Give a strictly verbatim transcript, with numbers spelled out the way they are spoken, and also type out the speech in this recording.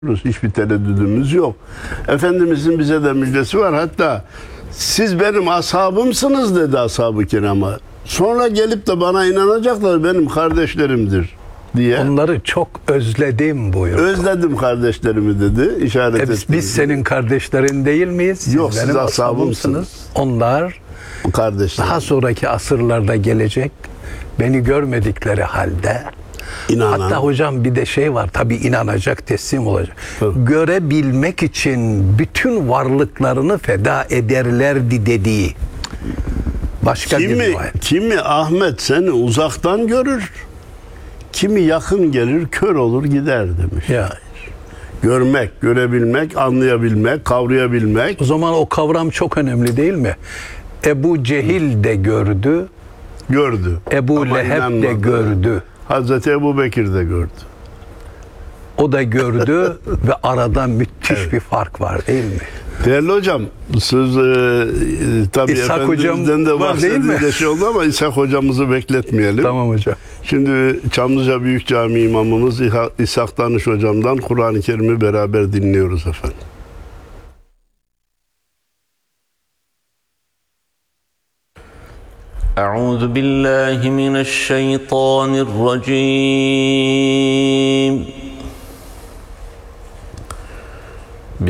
Hiçbir tereddüdümüz yok. Efendimizin bize de müjdesi var. Hatta siz benim ashabımsınız dedi ashab-ı kirama. Sonra gelip de bana inanacaklar benim kardeşlerimdir diye. Onları çok özledim buyurdu. Özledim kardeşlerimi dedi. İşaret e biz, etti. biz senin kardeşlerin değil miyiz? Siz Yok, benim siz ashabımsınız. Onlar kardeşler. daha sonraki asırlarda gelecek, beni görmedikleri halde İnanan. hatta hocam bir de şey var, tabii inanacak, teslim olacak. Evet. Görebilmek için bütün varlıklarını feda ederlerdi dediği başka kimi, bir rivayet. kimi Ahmet seni uzaktan görür, kimi yakın gelir, kör olur gider demiş. Ya. Görmek, görebilmek, anlayabilmek, kavrayabilmek. O zaman o kavram çok önemli değil mi? Ebu Cehil de gördü, Gördü. Ebu Ama Leheb de inanmadı. gördü. Hazreti Ebu Bekir de gördü. O da gördü ve arada müthiş evet. bir fark var değil mi? Değerli hocam, söz e, tabii İshak Efendimiz'den de var değil mi? bahsedildiği şey oldu ama İshak hocamızı bekletmeyelim. Tamam hocam. Şimdi Çamlıca Büyük Cami imamımız İshak Danış hocamdan Kur'an-ı Kerim'i beraber dinliyoruz efendim. أعوذ بالله من الشيطان الرجيم